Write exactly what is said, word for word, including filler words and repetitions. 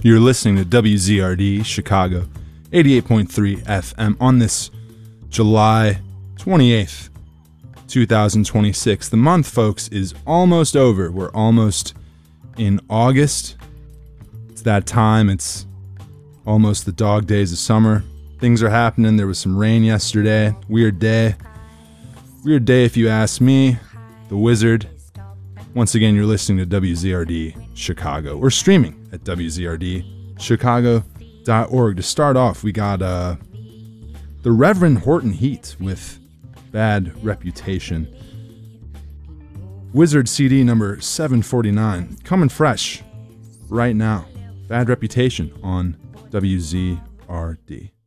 You're listening to W Z R D Chicago, eighty-eight point three F M on this July twenty-eighth, two thousand twenty-six. The month, folks, is almost over. We're almost in August. It's that time. It's almost the dog days of summer. Things are happening. There was some rain yesterday. Weird day. Weird day if you ask me. The Wizard. Once again, you're listening to W Z R D Chicago. We're streaming at W Z R D Chicago dot org. To start off, we got uh, the Reverend Horton Heat with Bad Reputation. Wizard C D number seven forty-nine. Coming fresh right now. Bad Reputation on W Z R D.